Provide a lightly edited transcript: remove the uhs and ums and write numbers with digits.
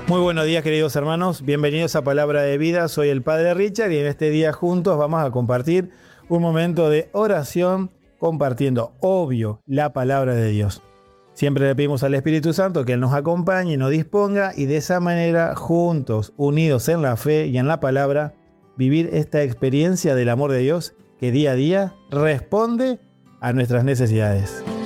Muy buenos días, queridos hermanos. Bienvenidos a Palabra de Vida. Soy el Padre Richard y en este día juntos vamos a compartir un momento de oración compartiendo, obvio, la palabra de Dios. Siempre le pedimos al Espíritu Santo que Él nos acompañe y nos disponga y de esa manera, juntos, unidos en la fe y en la palabra, vivir esta experiencia del amor de Dios que día a día responde a nuestras necesidades.